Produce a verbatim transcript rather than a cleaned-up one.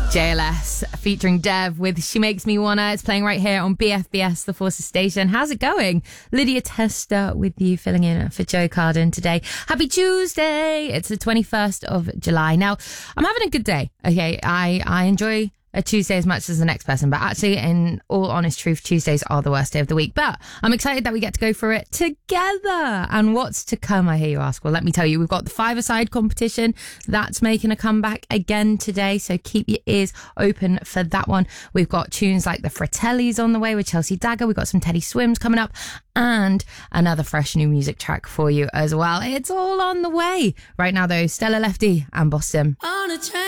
J L S featuring Dev with She Makes Me Wanna. It's playing right here on B F B S, The Forces Station. How's it going? Lydia Tester with you, filling in for Joe Carden today. Happy Tuesday. It's the twenty-first of July. Now, I'm having a good day. Okay, I, I enjoy a Tuesday as much as the next person, but actually, in all honest truth, Tuesdays are the worst day of the week. But I'm excited that we get to go through it together. And what's to come, I hear you ask? Well, let me tell you, we've got the five-a-side competition that's making a comeback again today, so keep your ears open for that one. We've got tunes like the Fratellis on the way with Chelsea Dagger. We've got some Teddy Swims coming up, and another fresh new music track for you as well. It's all on the way. Right now, though, Stella Lefty and Boston. On a train.